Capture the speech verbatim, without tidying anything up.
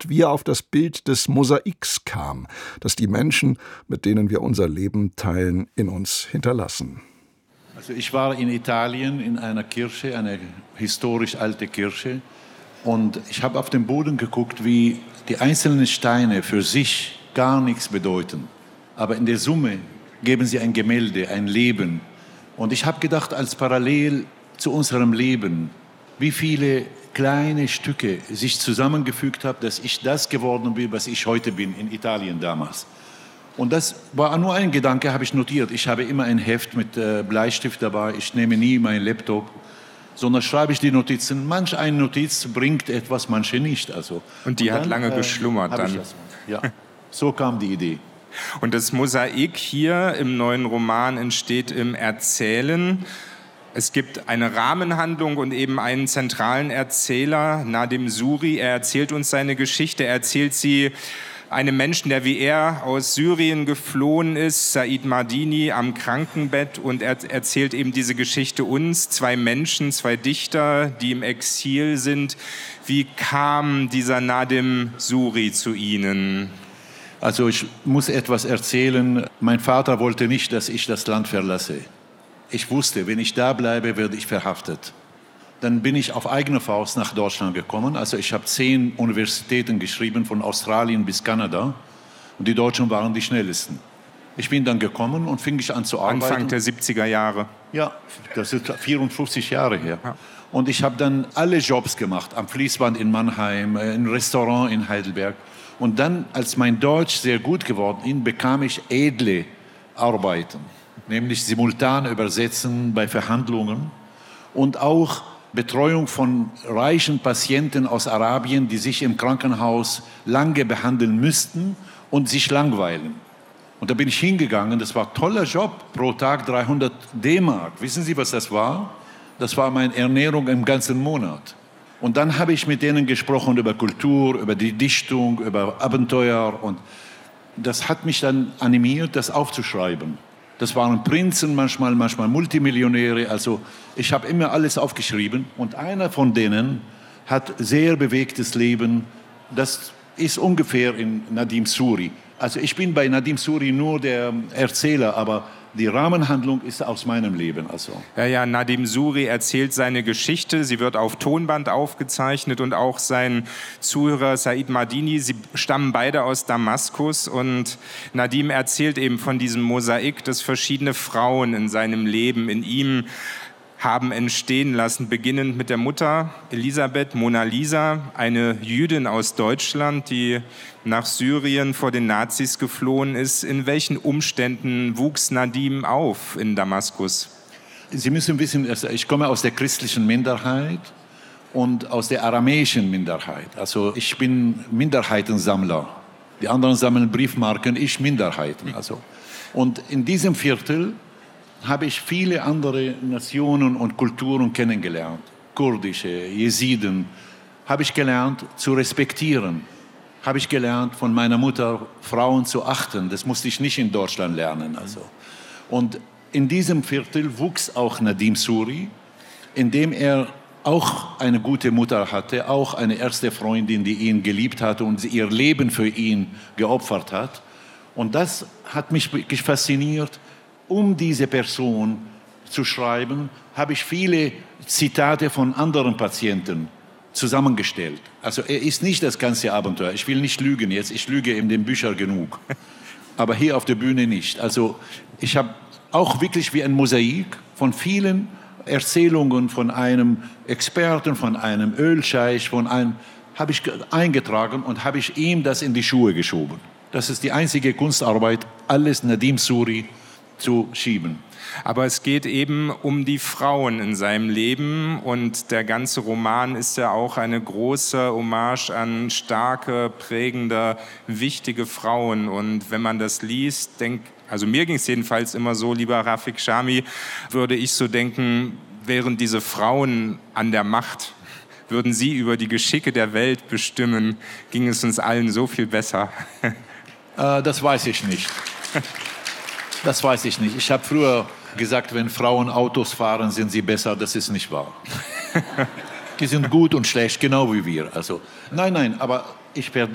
und wie er auf das Bild des Mosaiks kam, das die Menschen, mit denen wir unser Leben teilen, in uns hinterlassen. Also ich war in Italien in einer Kirche, eine historisch alte Kirche, und ich habe auf den Boden geguckt, wie die einzelnen Steine für sich gar nichts bedeuten. Aber in der Summe geben sie ein Gemälde, ein Leben. Und ich habe gedacht, als parallel zu unserem Leben, wie viele kleine Stücke sich zusammengefügt haben, dass ich das geworden bin, was ich heute bin, in Italien damals. Und das war nur ein Gedanke, habe ich notiert. Ich habe immer ein Heft mit äh, Bleistift dabei. Ich nehme nie meinen Laptop, sondern schreibe ich die Notizen. Manch eine Notiz bringt etwas, manche nicht. Also, und die und hat dann, lange äh, geschlummert dann. Das, ja, so kam die Idee. Und das Mosaik hier im neuen Roman entsteht im Erzählen. Es gibt eine Rahmenhandlung und eben einen zentralen Erzähler, Nadim Suri. Er erzählt uns seine Geschichte, er erzählt sie einem Menschen, der wie er aus Syrien geflohen ist, Said Mardini, am Krankenbett, und er erzählt eben diese Geschichte uns, zwei Menschen, zwei Dichter, die im Exil sind. Wie kam dieser Nadim Suri zu Ihnen? Also ich muss etwas erzählen. Mein Vater wollte nicht, dass ich das Land verlasse. Ich wusste, wenn ich da bleibe, werde ich verhaftet. Dann bin ich auf eigene Faust nach Deutschland gekommen. Also ich habe zehn Universitäten geschrieben, von Australien bis Kanada. Und die Deutschen waren die schnellsten. Ich bin dann gekommen und fing ich an zu arbeiten. Anfang der siebziger Jahre. Ja, das ist vierundfünfzig Jahre her. Ja. Und ich habe dann alle Jobs gemacht, am Fließband in Mannheim, im Restaurant in Heidelberg. Und dann, als mein Deutsch sehr gut geworden ist, bekam ich edle Arbeiten. Nämlich simultan übersetzen bei Verhandlungen und auch Betreuung von reichen Patienten aus Arabien, die sich im Krankenhaus lange behandeln müssten und sich langweilen. Und da bin ich hingegangen, das war ein toller Job, pro Tag dreihundert D-Mark. Wissen Sie, was das war? Das war meine Ernährung im ganzen Monat. Und dann habe ich mit denen gesprochen über Kultur, über die Dichtung, über Abenteuer. Und das hat mich dann animiert, das aufzuschreiben. Das waren Prinzen manchmal, manchmal Multimillionäre. Also ich habe immer alles aufgeschrieben. Und einer von denen hat sehr bewegtes Leben. Das ist ungefähr in Nadim Suri. Also ich bin bei Nadim Suri nur der Erzähler, aber die Rahmenhandlung ist aus meinem Leben. Also. Ja, ja, Nadim Suri erzählt seine Geschichte. Sie wird auf Tonband aufgezeichnet und auch sein Zuhörer Said Mardini. Sie stammen beide aus Damaskus und Nadim erzählt eben von diesem Mosaik, das verschiedene Frauen in seinem Leben, in ihm haben entstehen lassen, beginnend mit der Mutter Elisabeth, Mona Lisa, eine Jüdin aus Deutschland, die nach Syrien vor den Nazis geflohen ist. In welchen Umständen wuchs Nadim auf in Damaskus? Sie müssen wissen, ich komme aus der christlichen Minderheit und aus der aramäischen Minderheit. Also ich bin Minderheitensammler. Die anderen sammeln Briefmarken, ich Minderheiten. Also. Und in diesem Viertel habe ich viele andere Nationen und Kulturen kennengelernt. Kurdische, Jesiden, habe ich gelernt zu respektieren. Habe ich gelernt von meiner Mutter, Frauen zu achten. Das musste ich nicht in Deutschland lernen. Also. Und in diesem Viertel wuchs auch Nadim Suri, indem er auch eine gute Mutter hatte, auch eine erste Freundin, die ihn geliebt hatte und ihr Leben für ihn geopfert hat. Und das hat mich wirklich fasziniert. Um diese Person zu schreiben, habe ich viele Zitate von anderen Patienten zusammengestellt. Also er ist nicht das ganze Abenteuer. Ich will nicht lügen jetzt, ich lüge in den Büchern genug. Aber hier auf der Bühne nicht. Also ich habe auch wirklich wie ein Mosaik von vielen Erzählungen von einem Experten, von einem Ölscheich, von einem, habe ich eingetragen und habe ich ihm das in die Schuhe geschoben. Das ist die einzige Kunstarbeit, alles Nadim Suri zu schieben. Aber es geht eben um die Frauen in seinem Leben und der ganze Roman ist ja auch eine große Hommage an starke, prägende, wichtige Frauen. Und wenn man das liest, denkt, also mir ging es jedenfalls immer so, lieber Rafik Chami, würde ich so denken, wären diese Frauen an der Macht, würden sie über die Geschicke der Welt bestimmen, ging es uns allen so viel besser. Äh, das weiß ich nicht. Das weiß ich nicht. Ich habe früher gesagt, wenn Frauen Autos fahren, sind sie besser. Das ist nicht wahr. Die sind gut und schlecht, genau wie wir. Also, nein, nein, aber ich